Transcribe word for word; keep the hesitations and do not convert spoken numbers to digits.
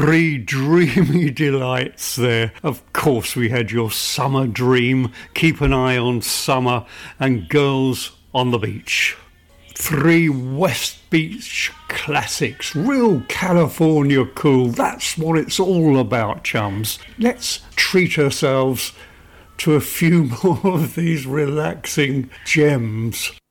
Three dreamy delights there. Of course we had your summer dream, Keep an Eye on Summer, and Girls on the Beach. Three West Beach classics, real California cool. That's what it's all about, chums. Let's treat ourselves to a few more of these relaxing gems.